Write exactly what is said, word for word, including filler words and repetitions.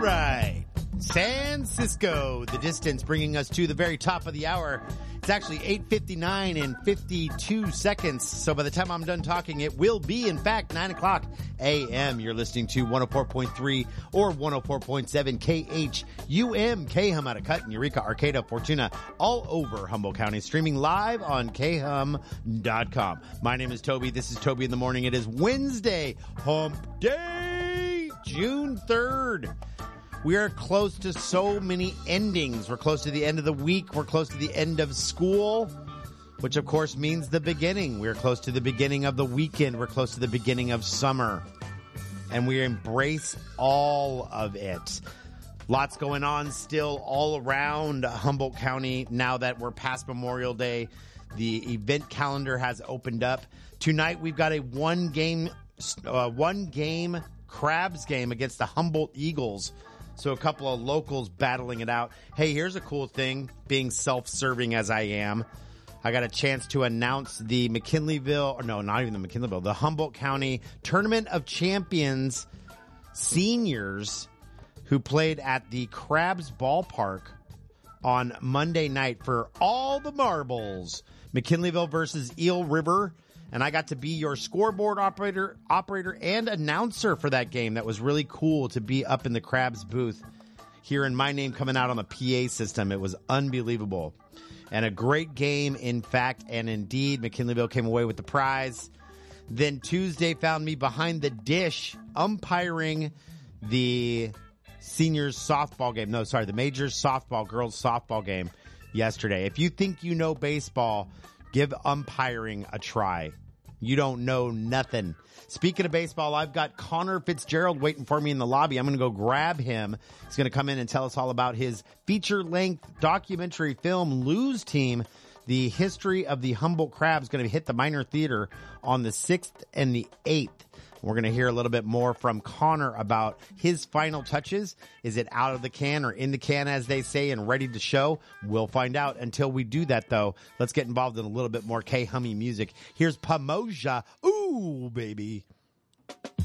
right. San Cisco, the distance bringing us to the very top of the hour. It's actually eight fifty-nine and fifty-two seconds. So by the time I'm done talking, it will be, in fact, nine o'clock a.m. You're listening to one oh four point three or one oh four point seven K H U M, K-Hum, Cut, Eureka, Arcata, Fortuna, all over Humboldt County, streaming live on K hum dot com. My name is Toby. This is Toby in the Morning. It is Wednesday, Hump Day, June third. We are close to so many endings. We're close to the end of the week. We're close to the end of school, which of course means the beginning. We're close to the beginning of the weekend. We're close to the beginning of summer. And we embrace all of it. Lots going on still all around Humboldt County now that we're past Memorial Day. The event calendar has opened up. Tonight we've got a one game, uh, one game Crabs game against the Humboldt Eagles. So a couple of locals battling it out. Hey, here's a cool thing, being self-serving as I am. I got a chance to announce the McKinleyville, or no, not even the McKinleyville, the Humboldt County Tournament of Champions seniors who played at the Crabs Ballpark on Monday night for all the marbles. McKinleyville versus Eel River. And I got to be your scoreboard operator, operator and announcer for that game. That was really cool to be up in the Crabs booth, hearing my name coming out on the P A system. It was unbelievable. And a great game, in fact, and indeed, McKinleyville came away with the prize. Then Tuesday found me behind the dish, umpiring the seniors softball game. No, sorry, the majors softball, girls softball game yesterday. If you think you know baseball, give umpiring a try. You don't know nothing. Speaking of baseball, I've got Connor Fitzgerald waiting for me in the lobby. I'm going to go grab him. He's going to come in and tell us all about his feature-length documentary film, Lose Team. The history of the Humboldt Crabs going to hit the Minor Theater on the sixth and the eighth. We're going to hear a little bit more from Connor about his final touches. Is it out of the can or in the can, as they say, and ready to show? We'll find out. Until we do that, though, let's get involved in a little bit more K-Hummy music. Here's Pamoja. Ooh, baby.